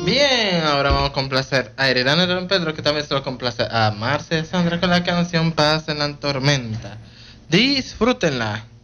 Bien, ahora vamos a complacer a Heredana y Don Pedro, que también se lo complace a Marcia y a Sandra con la canción Paz en la Tormenta. Disfrútenla.